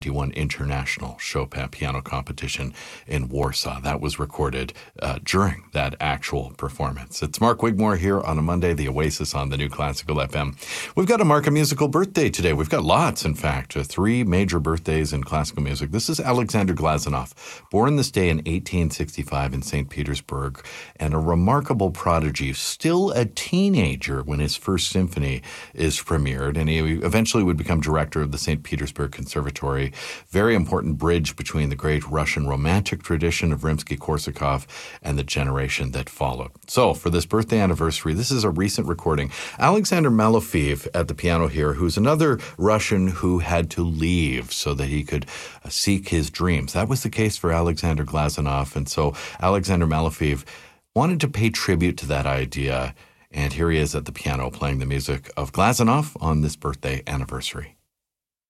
won International Chopin Piano Competition in Warsaw. That was recorded during that actual performance. It's Mark Wigmore here on a Monday, the Oasis on the New Classical FM. We've got to mark a musical birthday today. We've got lots, in fact, 3 major birthdays in classical music. This is Alexander Glazunov, born this day in 1865 in St. Petersburg, and a remarkable prodigy, still a teenager when his first symphony is premiered, and he eventually would become director of the St. Petersburg Conservatory. Very important bridge between the great Russian romantic tradition of Rimsky-Korsakov and the generation that followed. So for this birthday anniversary, this is a recent recording. Alexander Malofeev at the piano here, who's another Russian who had to leave so that he could seek his dreams. That was the case for Alexander Glazunov, and so Alexander Malofeev wanted to pay tribute to that idea, and here he is at the piano playing the music of Glazunov on this birthday anniversary.